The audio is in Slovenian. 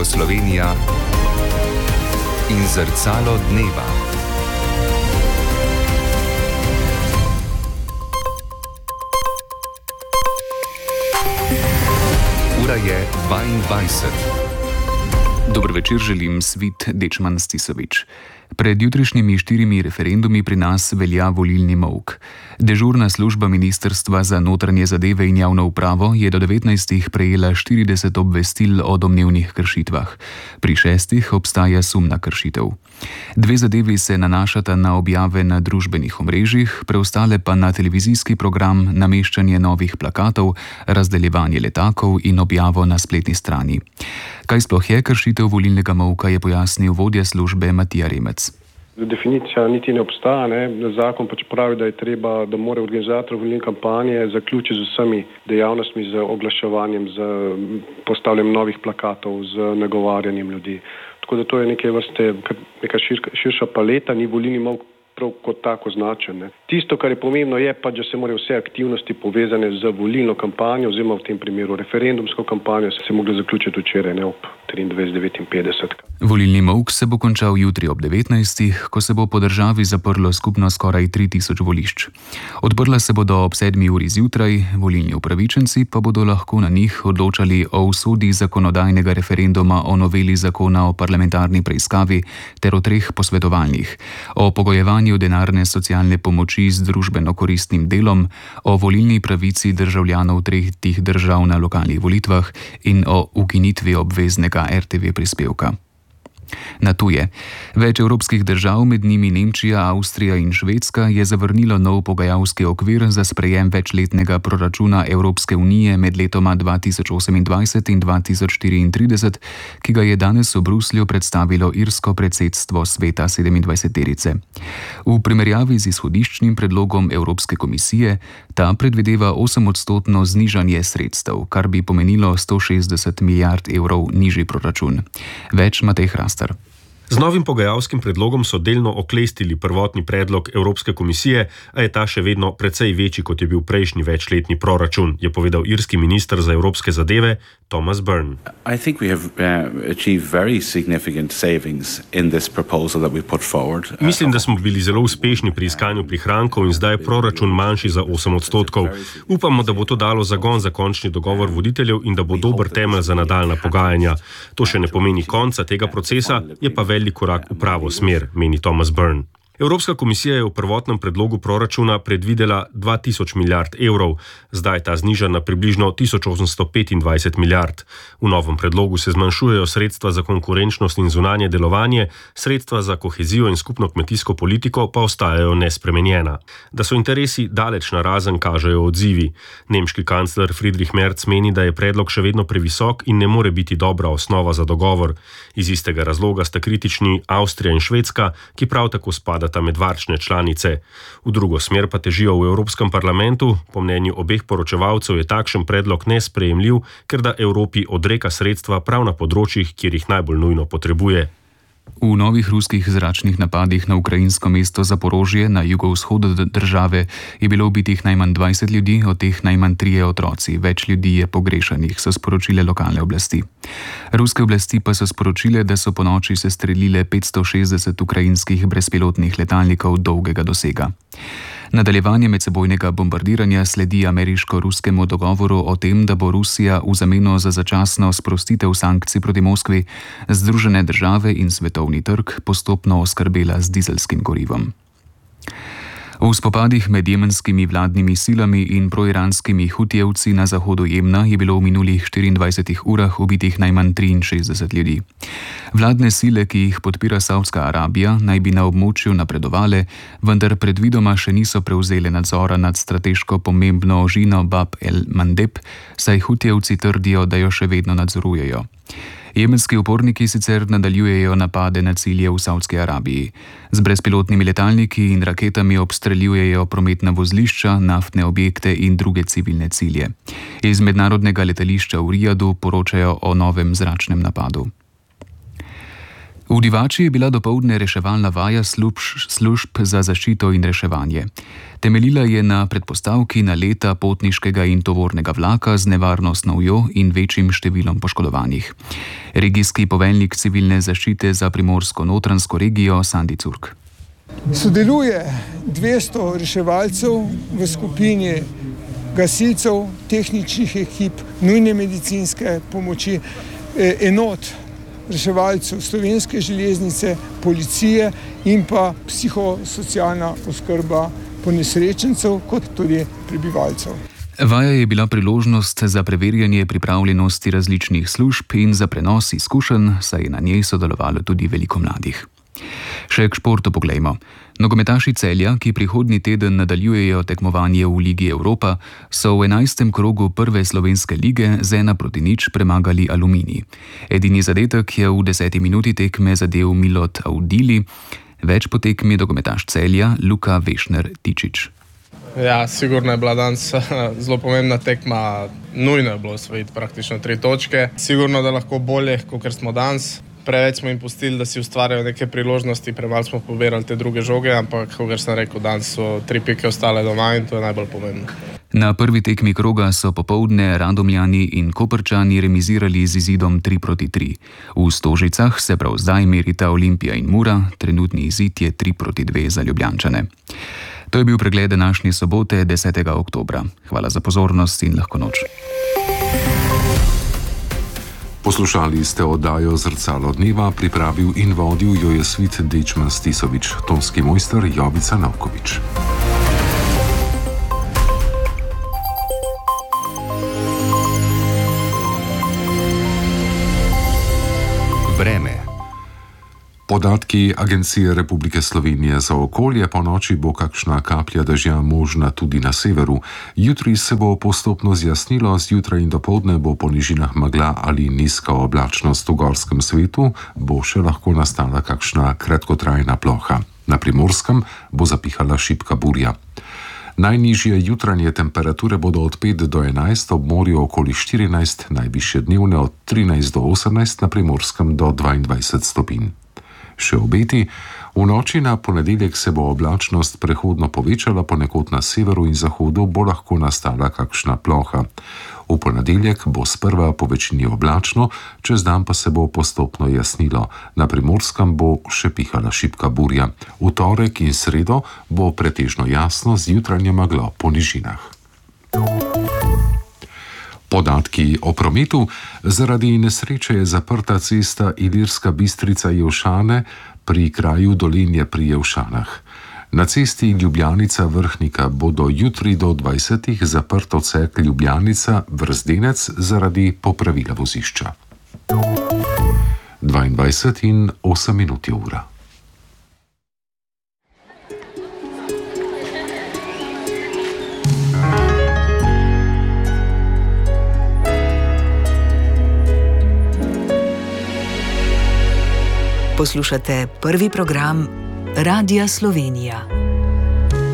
Slovenija in zrcalo dneva. Ura je 22. Dober večer, želim Svit Dečman Stisovič. Pred jutrišnjimi 4 referendumi pri nas velja volilni molk. Dežurna služba Ministrstva za notranje zadeve in javno upravo je do 19 prejela 40 obvestil o domnevnih kršitvah. Pri 6 obstaja sum na kršitev. 2 zadevi se nanašata na objave na družbenih omrežjih, preostale pa na televizijski program, nameščanje novih plakatov, razdeljevanje letakov in objavo na spletni strani. Kaj sploh je kršitev volilnega molka, je pojasnil vodja službe Matija Remec. Definicija niti ne obstaja, Zakon pač pravi, da mora organizator volilne kampanje zaključiti z vsemi dejavnostmi, z oglaševanjem, z postavljanjem novih plakatov, z nagovarjanjem ljudi. Tako da to je neke vrste neka širša paleta, ni volilni molk prav kot tako označen. Tisto, kar je pomembno, je pa, da se morajo vse aktivnosti povezane z volilno kampanjo, oziroma v tem primeru referendumsko kampanjo, se mogle zaključiti včeraj, ob 23:59. Volilni molk se bo končal jutri ob 19, ko se bo po državi zaprlo skupno skoraj 3000 volišč. Odprla se bodo ob 7 uri zjutraj, volilni upravičenci pa bodo lahko na njih odločali o usodi zakonodajnega referenduma o noveli zakona o parlamentarni preiskavi ter o 3 posvetovalnih, o pogojevanju denarne socialne pomoči z družbeno koristnim delom, o volilni pravici državljanov 3 držav na lokalnih volitvah in o ukinitvi obveznega RTV prispevka. Na tuje. Več evropskih držav, med njimi Nemčija, Avstrija in Švedska, je zavrnilo nov pogajalski okvir za sprejem večletnega proračuna Evropske unije med letoma 2028 in 2034, ki ga je danes v Bruslju predstavilo irsko predsedstvo sveta 27-terice. V primerjavi z izhodiščnim predlogom Evropske komisije, ta predvideva 8% znižanje sredstev, kar bi pomenilo 160 milijard evrov nižji proračun. Več Matej Hrast. Z novim pogajalskim predlogom so delno oklestili prvotni predlog Evropske komisije, a je ta še vedno precej večji, kot je bil prejšnji večletni proračun, je povedal irski minister za evropske zadeve Thomas Byrne. I think we have achieved very significant savings in this proposal that we put forward. Mislim, da smo bili zelo uspešni pri iskanju prihrankov in zdaj je proračun manjši za 8%. Upamo, da bo to dalo zagon za končni dogovor voditeljev in da bo dober temelj za nadaljnja pogajanja. To še ne pomeni konca tega procesa, je pa velik korak v pravo smer, meni Thomas Byrne. Evropska komisija je v prvotnem predlogu proračuna predvidela 2000 milijard evrov, zdaj je ta znižan na približno 1825 milijard. V novem predlogu se zmanjšujejo sredstva za konkurenčnost in zunanje delovanje, sredstva za kohezijo in skupno kmetijsko politiko pa ostajajo nespremenjena. Da so interesi daleč narazen, kažejo odzivi. Nemški kancler Friedrich Merz meni, da je predlog še vedno previsok in ne more biti dobra osnova za dogovor. Iz istega razloga sta kritični Avstrija in Švedska, ki prav tako spada med varčne članice. V drugo smer pa težijo v Evropskem parlamentu. Po mnenju obeh poročevalcev je takšen predlog nesprejemljiv, ker da Evropi odreka sredstva prav na področjih, kjer jih najbolj nujno potrebuje. V novih ruskih zračnih napadih na ukrajinsko mesto Zaporožje na jugovzhodu države je bilo ubitih najmanj 20 ljudi, od teh najmanj 3 otroci. Več ljudi je pogrešanih, so sporočile lokalne oblasti. Ruske oblasti pa so sporočile, da so ponoči sestrelile 560 ukrajinskih brezpilotnih letalnikov dolgega dosega. Nadaljevanje medsebojnega bombardiranja sledi ameriško-ruskemu dogovoru o tem, da bo Rusija v zameno za začasno sprostitev sankcij proti Moskvi Združene države in svetovni trg postopno oskrbela z dizelskim gorivom. V spopadih med jemenskimi vladnimi silami in proiranskimi hutijevci na zahodu Jemna je bilo v minulih 24 urah ubitih najmanj 63 ljudi. Vladne sile, ki jih podpira Saudska Arabija, naj bi na območju napredovale, vendar predvidoma še niso prevzele nadzora nad strateško pomembno ožino Bab el-Mandeb, saj hutijevci trdijo, da jo še vedno nadzorujejo. Jemenski uporniki sicer nadaljujejo napade na cilje v Saudski Arabiji. Z brezpilotnimi letalniki in raketami obstreljujejo prometna vozlišča, naftne objekte in druge civilne cilje. Iz mednarodnega letališča v Rijadu poročajo o novem zračnem napadu. V Divači je bila dopoldne reševalna vaja služb za zaščito in reševanje. Temeljila je na predpostavki naleta potniškega in tovornega vlaka z nevarno snovjo in večjim številom poškodovanih. Regijski poveljnik civilne zaščite za Primorsko-Notranjsko regijo Sandi Curk. Sodeluje 200 reševalcev v skupini gasilcev, tehničnih ekip, nujne medicinske pomoči, enot reševalcev Slovenske železnice, policije in pa psihosocialna oskrba ponesrečencev kot tudi prebivalcev. Vaja je bila priložnost za preverjanje pripravljenosti različnih služb in za prenos izkušenj, saj je na njej sodelovalo tudi veliko mladih. Še k športu poglejmo. Nogometaši Celja, ki prihodnji teden nadaljujejo tekmovanje v Ligi Evropa, so v 11. krogu prve slovenske lige z 1-0 premagali Aluminij. Edini zadetek je v 10. minuti tekme zadel Milot Audili, več po tekmi nogometaš Celja Luka Vešner-Tičič. Ja, sigurno je bila danes zelo pomembna tekma, nujno je bilo osvojiti praktično 3 točke. Sigurno, da lahko bolje, kot smo danes. Preveč smo jim pustili, da si ustvarjajo neke priložnosti, premalo smo pobirali te druge žoge, ampak, kot sem rekel, danes so 3 pike ostale doma in to je najbolj pomembno. Na prvi tekmi kroga so popoldne Radomljani in Koprčani remizirali z izidom 3-3. V Stožicah se prav zdaj merita Olimpija in Mura, trenutni izid je 3-2 za Ljubljančane. To je bil pregled današnje sobote, 10. oktobra. Hvala za pozornost in lahko noč. Poslušali ste oddajo Zrcalo dneva, pripravil in vodil jo je Svit Dečman Stisovič, tonski mojster Jovica Novkovič. Vreme. Podatki Agencije Republike Slovenije za okolje: po noči bo kakšna kaplja dežja možna tudi na severu. Jutri se bo postopno zjasnilo, zjutraj in dopoldne bo po nižinah megla ali nizka oblačnost. V gorskem svetu bo še lahko nastala kakšna kratkotrajna ploha. Na Primorskem bo zapihala šibka burja. Najnižje jutranje temperature bodo od 5 do 11, ob morju okoli 14, najvišje dnevne od 13 do 18, na Primorskem do 22 stopinj. Še obeti: v noči na ponedeljek se bo oblačnost prehodno povečala, ponekod na severu in zahodu bo lahko nastala kakšna ploha. V ponedeljek bo sprva po večini oblačno, čez dan pa se bo postopno jasnilo. Na Primorskem bo še pihala šibka burja. V torek in sredo bo pretežno jasno z jutranjo meglo po nižinah. Podatki o prometu. Zaradi nesreče je zaprta cesta Ilirska Bistrica-Jelšane pri kraju Dolenje pri Jelšanah. Na cesti Ljubljanica-Vrhnika bo do jutri do 20. zaprt odsek Ljubljanica-Vrznenec zaradi popravila vozišča. 22 in 8 minut je ura. Poslušate prvi program Radia Slovenija.